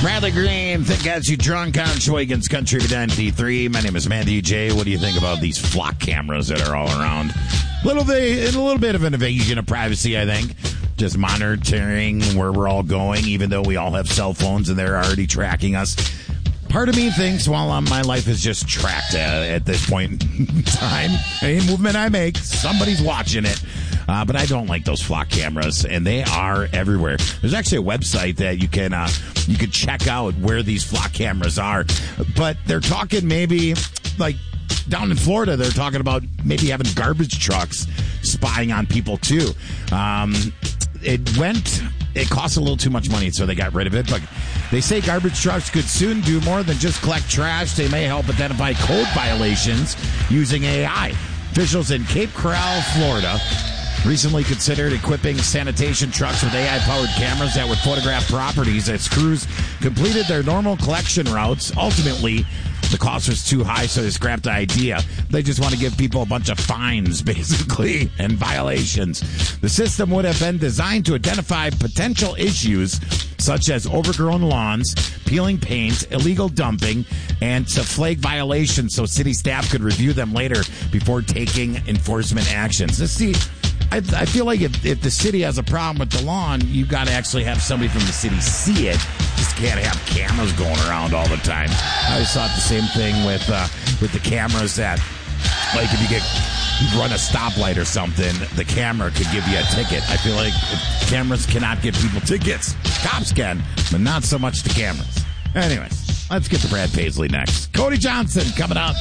Bradley Green, Think Gets You Drunk on Sheboygan's Country Identity 3. My name is Matthew J. What do you think about these flock cameras that are all around? A little bit of an invasion of privacy, I think. Just monitoring where we're all going, even though we all have cell phones and they're already tracking us. Part of me thinks, well, my life is just tracked at this point in time. Any movement I make, somebody's watching it. But I don't like those flock cameras, and they are everywhere. There's actually a website that you can check out where these flock cameras are. But they're talking maybe, like, down in Florida, they're talking about maybe having garbage trucks spying on people, too. It costs a little too much money, so they got rid of it. But they say garbage trucks could soon do more than just collect trash. They may help identify code violations using AI. Officials in Cape Coral, Florida, recently considered equipping sanitation trucks with AI-powered cameras that would photograph properties as crews completed their normal collection routes. Ultimately, the cost was too high, so they scrapped the idea. They just want to give people a bunch of fines, basically, and violations. The system would have been designed to identify potential issues such as overgrown lawns, peeling paint, illegal dumping, and to flag violations so city staff could review them later before taking enforcement actions. Let's see. I feel like if the city has a problem with the lawn, you've got to actually have somebody from the city see it. Just can't have cameras going around all the time. I always thought the same thing with the cameras that, like, if you run a stoplight or something, the camera could give you a ticket. I feel like cameras cannot give people tickets. Cops can, but not so much the cameras. Anyways, let's get to Brad Paisley next. Cody Johnson coming up.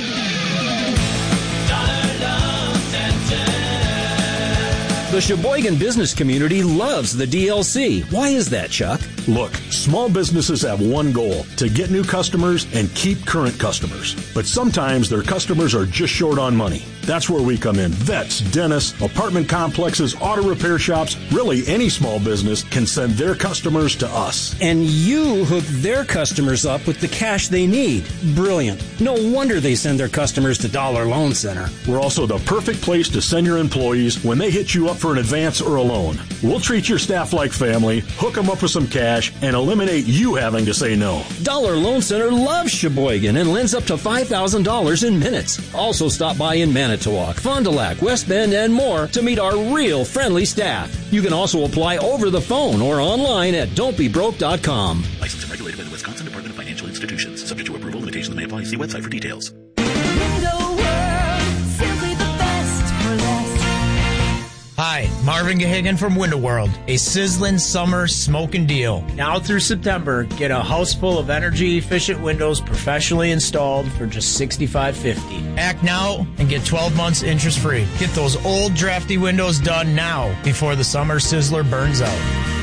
The Sheboygan business community loves the DLC. Why is that, Chuck? Look, small businesses have one goal, to get new customers and keep current customers. But sometimes their customers are just short on money. That's where we come in. Vets, dentists, apartment complexes, auto repair shops, really any small business can send their customers to us. And you hook their customers up with the cash they need. Brilliant. No wonder they send their customers to Dollar Loan Center. We're also the perfect place to send your employees when they hit you up for an advance or a loan. We'll treat your staff like family, hook them up with some cash, and eliminate you having to say no. Dollar Loan Center loves Sheboygan and lends up to $5,000 in minutes. Also stop by in Manitowoc, Fond du Lac, West Bend, and more to meet our real friendly staff. You can also apply over the phone or online at don'tbebroke.com. Licensed and regulated by the Wisconsin Department of Financial Institutions. Subject to approval, limitations may apply. See website for details. Hi, Marvin Gahagan from Window World. A sizzling summer smoking deal. Now through September, get a house full of energy-efficient windows professionally installed for just $65.50. Act now and get 12 months interest-free. Get those old drafty windows done now before the summer sizzler burns out.